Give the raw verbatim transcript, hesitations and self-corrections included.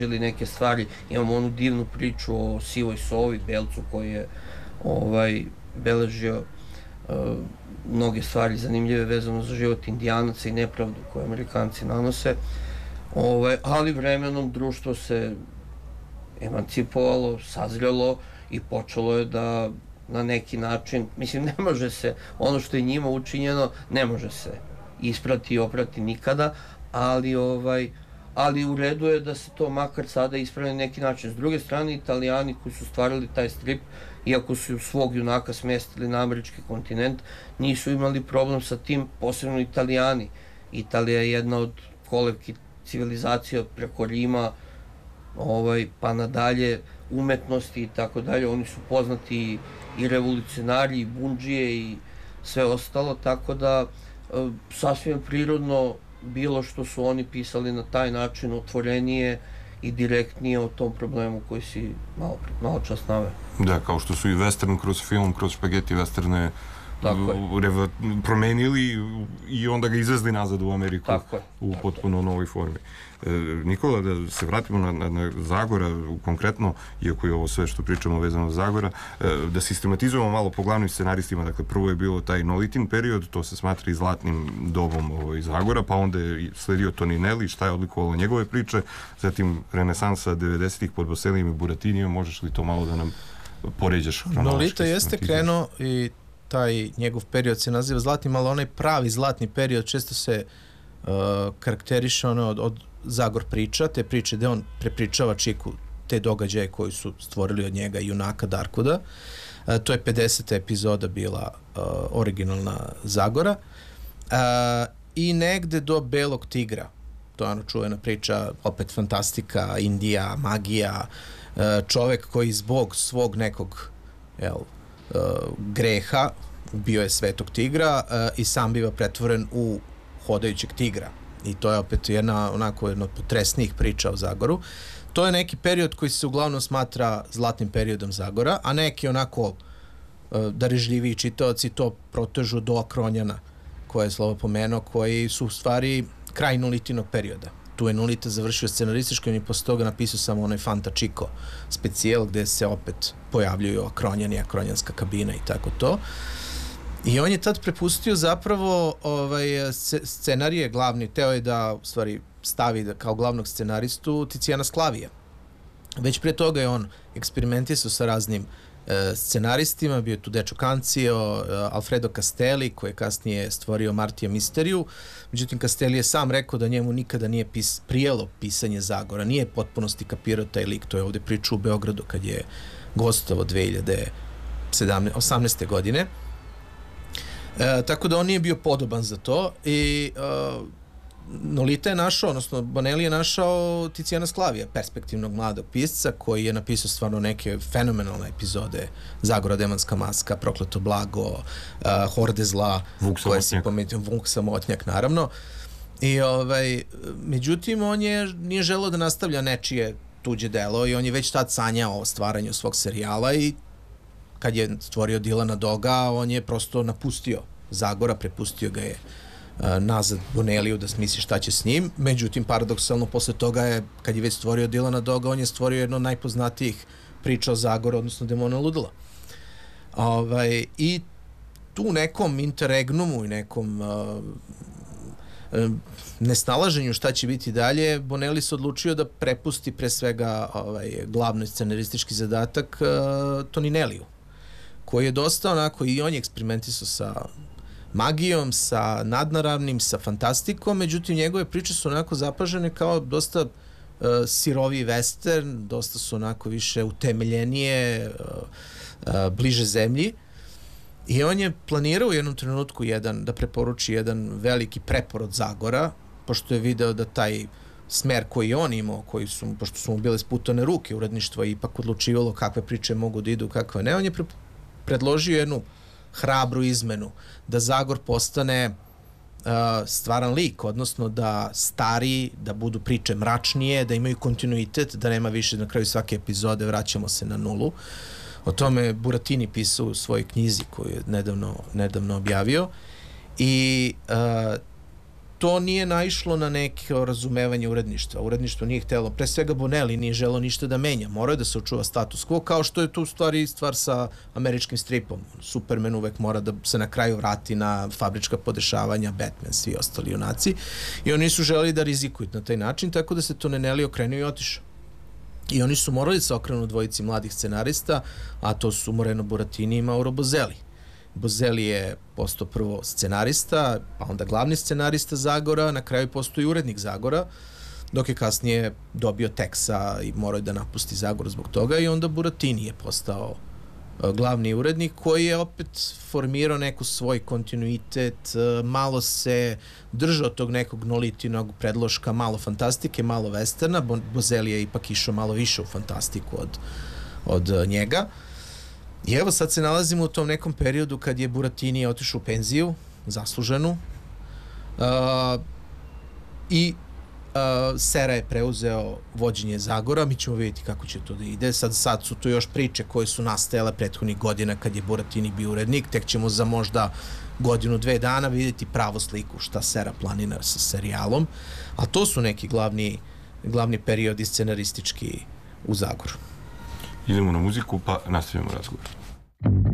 ili neke stvari. Imamo onu divnu priču o sivoj sovi, belcu koji je ovaj, beležio uh, mnoge stvari zanimljive vezano za život indijanaca i nepravdu koju Amerikanci nanose. Ovaj, ali vremenom društvo se emancipovalo, sazrelo i počelo je da na neki način, mislim, ne može se, ono što je njima učinjeno, ne može se isprati i oprati nikada, ali ovaj, ali u redu je da se to makar sada ispravi na neki način. S druge strane, Italijani koji su stvarili taj strip, iako su svog junaka smestili na američki kontinent, nisu imali problem sa tim, posebno Italijani. Italija je jedna od kolevki civilizacija preko Rima, ovaj, pa nadalje, umetnosti i tako dalje. Oni su poznati i revolucionari, i bundžije i sve ostalo, tako da sasvim prirodno bilo što su oni pisali na taj način otvorenije i direktnije o tom problemu koji si malo, malo čas naveo. Da, kao što su i western kroz film, kroz špageti westerne promenili i onda ga izvezli nazad u Ameriku u potpuno novoj formi. Nikola, da se vratimo na, na, na Zagora konkretno, iako je ovo sve što pričamo vezano za Zagora, da sistematizujemo malo po glavnim scenaristima. Dakle, prvo je bilo taj Nolitin period, to se smatra i zlatnim dobom ovaj, Zagora, pa onda je sledio Toninelli, šta je odlikovalo njegove priče, zatim renesansa devedesetih pod Boselijem i Buratinijom. Možeš li to malo da nam poređaš hronološki? Nolita jeste krenuo i taj njegov period se naziva zlatnim, ali onaj pravi zlatni period često se uh, karakteriše ono od, od Zagor priča, te priče gde on prepričava Čiku te događaje koji su stvorili od njega junaka Darkuda. Uh, to je pedeseta epizoda bila uh, originalna Zagora. Uh, I negde do Belog tigra, to je ono čuvena priča, opet fantastika, Indija, magija, uh, čovek koji zbog svog nekog jel, Uh, greha ubio je svetog tigra uh, i sam biva pretvoren u hodajućeg tigra. I to je opet jedna onako jedna od potresnijih priča o Zagoru. To je neki period koji se uglavnom smatra zlatnim periodom Zagora, a neki onako uh, darežljiviji čitaoci to protežu do Akronjana, koje je Slovo pomenuo, koji su u stvari kraj Nolitinog perioda. Tu je Nolita završio scenaristički, on je posle toga napisao samo onaj Fanta Chico specijal gde se opet pojavljuju Akronjani, Akronjanska kabina i tako to. I on je tad prepustio zapravo ovaj, scenarije glavni, teo je da u stvari stavi da, kao glavnog scenaristu Ticijana Sklavija. Već pre toga je on eksperimentisao sa raznim e, scenaristima, bio je tu Dečo Cancio, e, Alfredo Castelli, koji je kasnije stvorio Martija Misteriju. Međutim, Castelli je sam rekao da njemu nikada nije pis, prijelo pisanje Zagora, nije potpunosti kapirao taj lik, to je ovde priča u Beogradu kad je gostovao dve hiljade osamnaeste. godine. E, tako da on nije bio podoban za to i e, Nolita je našao, odnosno Bonelli je našao Ticijana Sklavija, perspektivnog mladog pisca koji je napisao stvarno neke fenomenalne epizode Zagora, Demonska maska, Prokleto blago, uh, Horde zla, Vuk Samotnjak. Vuk Samotnjak, naravno. I ovaj, međutim, on je nije želeo da nastavlja nečije tuđe delo i on je već tad sanjao o stvaranju svog serijala i kad je stvorio Dilana Doga, on je prosto napustio Zagora, prepustio ga je nazad Bonelliju da smisli šta će s njim. Međutim, paradoksalno, posle toga je, kad je već stvorio Dilana Doga, on je stvorio jedno od najpoznatijih priča o Zagoru, odnosno Demona ludila. Ovaj, I tu nekom interregnumu i nekom uh, nesnalaženju šta će biti dalje, Bonelli se odlučio da prepusti pre svega ovaj, glavni scenaristički zadatak uh, Toninelliju, koji je dosta onako, i on je eksperimentisao sa magijom, sa nadnaravnim, sa fantastikom, međutim njegove priče su onako zapažene kao dosta uh, siroviji western, dosta su onako više utemeljenije, uh, uh, bliže zemlji. I on je planirao u jednom trenutku jedan, da preporuči jedan veliki preporod Zagora, pošto je video da taj smer koji on imao, koji su, pošto su mu bile sputane ruke, uredništvo je ipak odlučivalo kakve priče mogu da idu, kakve ne, on je pre, predložio jednu hrabru izmenu, da Zagor postane uh, stvaran lik, odnosno da stari, da budu priče mračnije, da imaju kontinuitet, da nema više na kraju svake epizode vraćamo se na nulu. O tome je Buratini pisao u svojoj knjizi koju je nedavno, nedavno objavio. I uh, to nije naišlo na neko razumevanje uredništva. Uredništvo nije htjelo, pre svega Bonelli nije želo ništa da menja, morao je da se očuva status quo, kao što je tu stvari stvar sa američkim stripom. Superman uvek mora da se na kraju vrati na fabrička podešavanja, Batman, svi ostali junaci, i oni su želeli da rizikuju na taj način, tako da se Tonelli okrenuo i otišao. I oni su morali da se okrenu dvojici mladih scenarista, a to su Moreno Buratini i Mauro Bozelli. Bozelli je postao prvo scenarista, pa onda glavni scenarista Zagora, na kraju postao i urednik Zagora, dok je kasnije dobio teksa i morao je da napusti Zagor zbog toga, i onda Buratini je postao glavni urednik, koji je opet formirao neku svoj kontinuitet, malo se držao tog nekog nolitinog predloška, malo fantastike, malo westerna. Bozelli je ipak išao malo više u fantastiku od, od njega. I evo sad se nalazimo u tom nekom periodu kad je Buratini otišao u penziju, zasluženu, uh, i uh, Sera je preuzeo vođenje Zagora. Mi ćemo vidjeti kako će to da ide. Sad, sad su tu još priče koje su nastajale prethodnih godina kad je Buratini bio urednik, tek ćemo za možda godinu, dve dana vidjeti pravu sliku šta Sera planira sa serijalom, a to su neki glavni, glavni periodi scenaristički u Zagoru. Idemo na muziku pa nastavljamo razgovor.